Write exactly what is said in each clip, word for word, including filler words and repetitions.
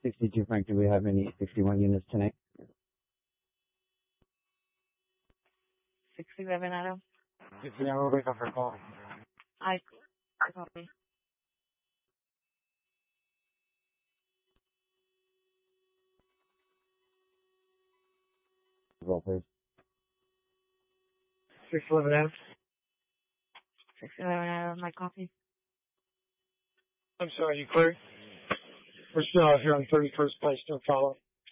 sixty-two Frank, do we have any sixty-one units tonight? sixty-seven, Adam. sixty-one, we'll wait for a call. I, I copy. Roll, please. six eleven Adam. sixty-seven, Adam, my copy. I'm sorry, you clear? We're still out here on thirty-first Place, no follow.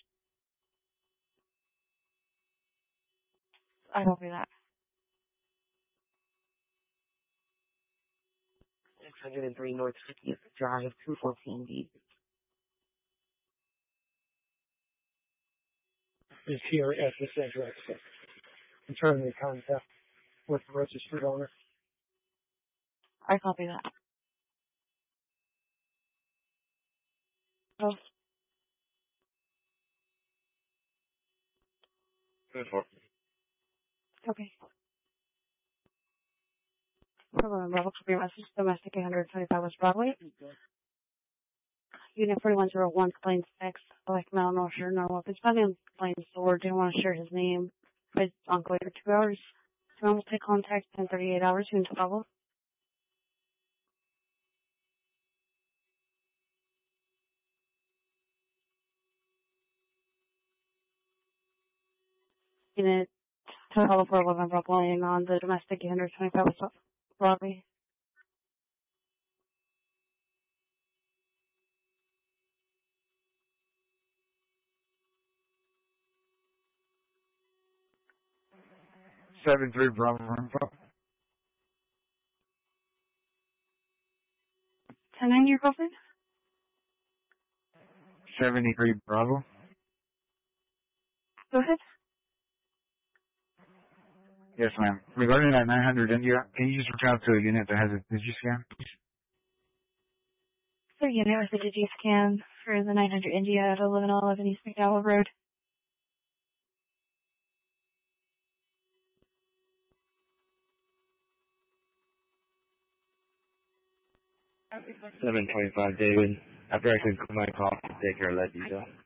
I copy that. six hundred three North fiftieth Drive, two fourteen B. Is here at this address. I'm trying to contact with the registered owner. I copy that. Oh. Good for. Okay. Hello, Bravo, copy your message. Domestic eight twenty-five West Broadway. Unit forty-one oh one, Plain six, Black Mountain, North Shore, Norwalk. It's found in Plain Store. Didn't want to share his name. But it's on for two hours. So we'll take contact in thirty-eight hours. You can travel. Unit to follow for eleven Broadway on the domestic eight twenty-five West Broadway. Seven three Bravo. ten nine, your girlfriend? Seventy-three Bravo. Go ahead. Yes, ma'am. Regarding that nine hundred India, can you just reach out to a unit that has a Digiscan? So unit with the Digiscan for the nine hundred India at eleven eleven East McDowell Road. seven twenty-five David. After I conclude my call, take care of that detail.